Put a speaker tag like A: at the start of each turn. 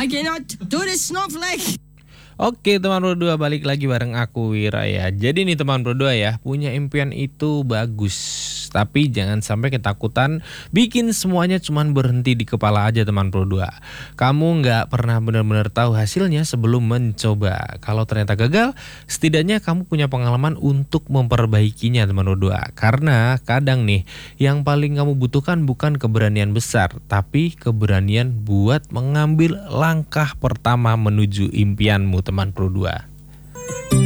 A: I cannot do this snowflake.
B: Oke teman berdua, balik lagi bareng aku Wira ya. Jadi nih teman berdua ya, punya impian itu bagus, tapi jangan sampai ketakutan bikin semuanya cuman berhenti di kepala aja teman berdua. Kamu nggak pernah benar-benar tahu hasilnya sebelum mencoba. Kalau ternyata gagal, setidaknya kamu punya pengalaman untuk memperbaikinya teman berdua. Karena kadang nih, yang paling kamu butuhkan bukan keberanian besar, tapi keberanian buat mengambil langkah pertama menuju impianmu teman berdua.